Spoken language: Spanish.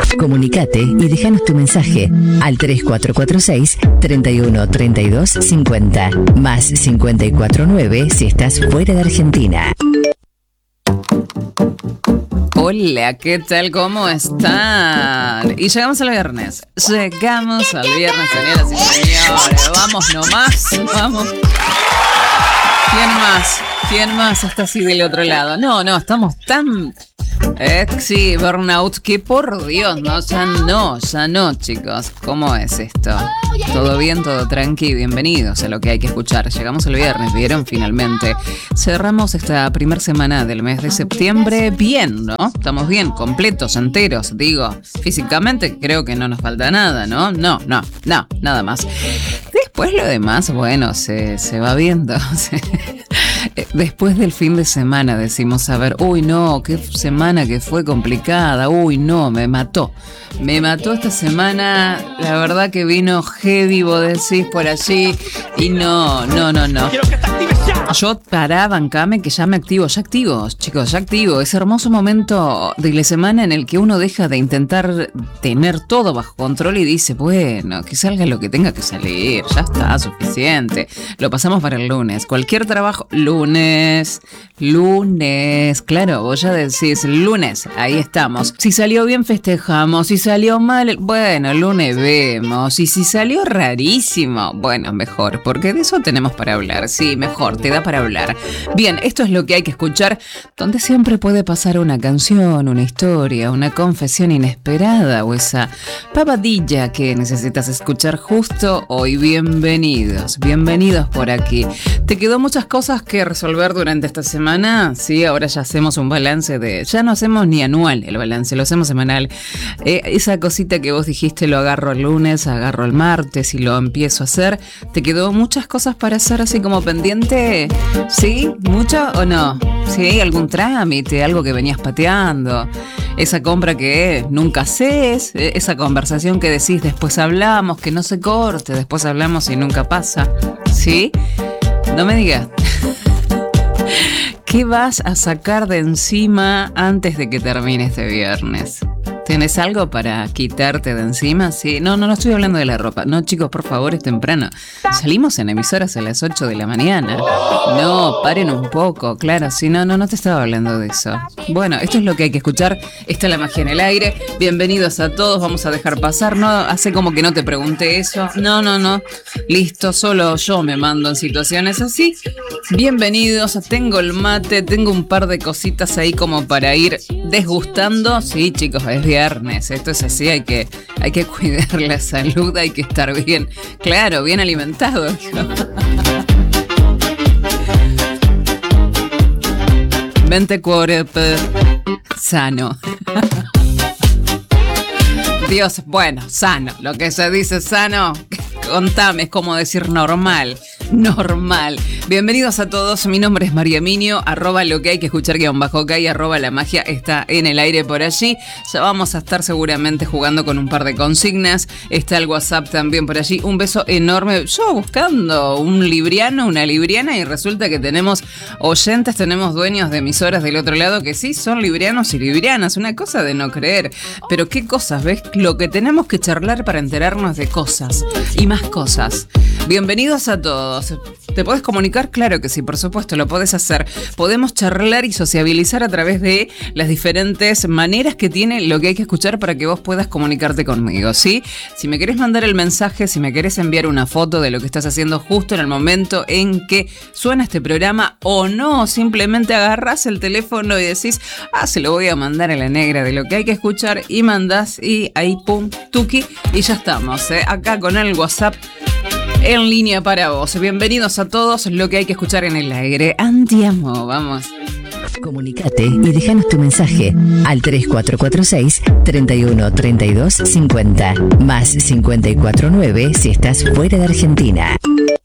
Comunicate y déjanos tu mensaje al 3446 31 32 50 más 549 si estás fuera de Argentina. Hola, ¿qué tal? ¿Cómo están? Y llegamos al viernes. Llegamos al viernes, señoras y señores. Vamos nomás, vamos. ¿Quién más está así del otro lado? No, estamos tan... sí, burnout, que por Dios, ya no, chicos. ¿Cómo es esto? ¿Todo bien, todo tranqui? Bienvenidos a Lo que hay que escuchar. Llegamos el viernes, ¿vieron? Finalmente. Cerramos esta primera semana del mes de septiembre bien, ¿no? Estamos bien, completos, enteros, digo. Físicamente creo que no nos falta nada, ¿no? No, nada más. Después lo demás, bueno, se va viendo. Después del fin de semana decimos, a ver, uy no, qué semana que fue complicada, uy no, me mató esta semana, la verdad que vino heavy, vos decís por allí, y no. Yo bancame que ya activo, chicos, ya activo. Ese hermoso momento de la semana en el que uno deja de intentar tener todo bajo control y dice, bueno, que salga lo que tenga que salir, ya está, suficiente. Lo pasamos para el lunes. Cualquier trabajo, lunes, claro, vos ya decís, lunes, ahí estamos. Si salió bien, festejamos. Si salió mal, bueno, el lunes vemos. Y si salió rarísimo, bueno, mejor, porque de eso tenemos para hablar. Sí, mejor, te da para hablar. Bien, esto es Lo que hay que escuchar, donde siempre puede pasar una canción, una historia, una confesión inesperada o esa pavadilla que necesitas escuchar justo hoy. Bienvenidos por aquí. ¿Te quedó muchas cosas que resolver durante esta semana? Sí, ahora ya hacemos un balance ya no hacemos ni anual el balance, lo hacemos semanal. Esa cosita que vos dijiste, lo agarro el lunes, agarro el martes y lo empiezo a hacer. ¿Te quedó muchas cosas para hacer así como pendiente? ¿Sí? ¿Mucho o no? ¿Sí? ¿Algún trámite? ¿Algo que venías pateando? Esa compra que nunca haces, esa conversación que decís después hablamos, que no se corte, después hablamos y nunca pasa. ¿Sí? No me digas. ¿Qué vas a sacar de encima antes de que termine este viernes? ¿Tenés algo para quitarte de encima? Sí. No estoy hablando de la ropa. No, chicos, por favor, es temprano. Salimos en emisoras a las 8 de la mañana. No, paren un poco. Claro, sí, no te estaba hablando de eso. Bueno, esto es Lo que hay que escuchar. Está la magia en el aire. Bienvenidos a todos. Vamos a dejar pasar. No, hace como que no te pregunté eso. No. Listo, solo yo me mando en situaciones así. Bienvenidos. Tengo el mate, tengo un par de cositas ahí como para ir desgustando. Sí, chicos, es viernes, esto es así, hay que cuidar la salud, hay que estar bien, claro, bien alimentado. Mente, cuerpo sano. Dios, bueno, sano, lo que se dice sano, contame, es como decir normal. Bienvenidos a todos, mi nombre es María Minio, @lo que hay que escuchar _ok, @la magia está en el aire por allí. Ya vamos a estar seguramente jugando con un par de consignas, está el WhatsApp también por allí. Un beso enorme, yo buscando un libriano, una libriana, y resulta que tenemos oyentes, tenemos dueños de emisoras del otro lado que sí son librianos y librianas, una cosa de no creer. Pero qué cosas, ¿ves? Lo que tenemos que charlar para enterarnos de cosas y más cosas. Bienvenidos a todos. ¿Te podés comunicar? Claro que sí, por supuesto, lo podés hacer. Podemos charlar y sociabilizar a través de las diferentes maneras que tiene Lo que hay que escuchar para que vos puedas comunicarte conmigo, ¿sí? Si me querés mandar el mensaje, si me querés enviar una foto de lo que estás haciendo justo en el momento en que suena este programa, o no, simplemente agarrás el teléfono y decís, se lo voy a mandar a la negra de Lo que hay que escuchar, y mandás y ahí pum, tuki, y ya estamos, acá con el WhatsApp en línea para vos. Bienvenidos a todos, Lo que hay que escuchar en el aire. Andiamo, vamos. Comunicate y déjanos tu mensaje al 3446 31 32 50 más 549 si estás fuera de Argentina.